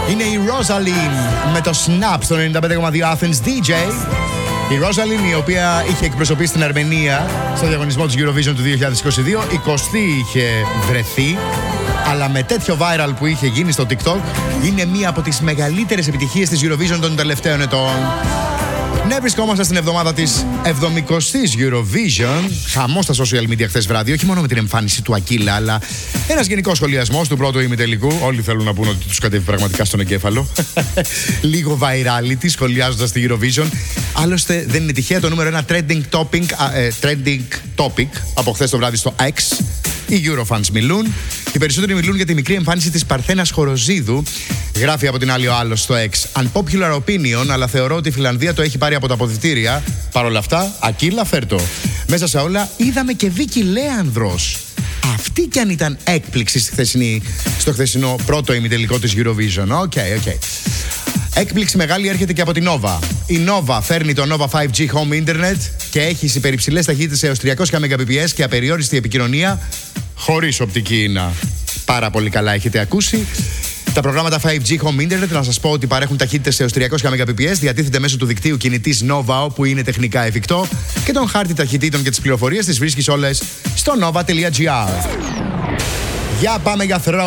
Είναι η Rosalind με το Snap στο 95,2 Athens DJ. Η Rosalind, η οποία είχε εκπροσωπήσει την Αρμενία στο διαγωνισμό της Eurovision του 2022, 20η είχε βρεθεί, αλλά με τέτοιο viral που είχε γίνει στο TikTok, είναι μία από τις μεγαλύτερες επιτυχίες της Eurovision των τελευταίων ετών. Ναι, βρισκόμαστε στην εβδομάδα της 70ης Eurovision. Χαμός στα social media χθες βράδυ, όχι μόνο με την εμφάνιση του Ακύλα, αλλά ένας γενικός σχολιασμός του πρώτου ημιτελικού. Όλοι θέλουν να πούνε ότι τους κατέβει πραγματικά στον εγκέφαλο. Λίγο virality σχολιάζοντας τη Eurovision. Άλλωστε, δεν είναι τυχαία το νούμερο ένα trending topic από χθες το βράδυ στο X. Οι Eurofans μιλούν. Οι περισσότεροι μιλούν για τη μικρή εμφάνιση της Παρθένας Χοροζίδου. Γράφει από την άλλη ο άλλος στο X. Unpopular opinion, αλλά θεωρώ ότι η Φιλανδία το έχει πάρει από τα αποδυτήρια. Παρ' όλα αυτά, Ακύλα, φέρτο. Μέσα σε όλα, είδαμε και Βίκη Λέανδρος. Αυτή κι αν ήταν έκπληξη στο χθεσινό πρώτο ημιτελικό της Eurovision. Οκ. Έκπληξη μεγάλη έρχεται και από την Nova. Η Nova φέρνει το Nova 5G Home Internet και έχει υπερυψηλές ταχύτητες έως 300 Mbps και απεριόριστη επικοινωνία χωρίς οπτική ίνα. Πάρα πολύ καλά έχετε ακούσει. Τα προγράμματα 5G Home Internet, να σας πω ότι παρέχουν ταχύτητες έως 300 Mbps, διατίθεται μέσω του δικτύου κινητής Nova, που είναι τεχνικά εφικτό, και τον χάρτη ταχυτήτων και τις πληροφορίες τις βρίσκεις όλες στο nova.gr. Για πάμε για throw.